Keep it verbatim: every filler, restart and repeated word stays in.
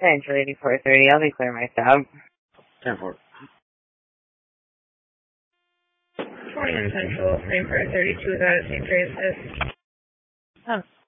Central eighty-four thirty, I'll declare my stop. ten four. twenty-one Central, eighty-four thirty-two is out of Saint Francis. Oh.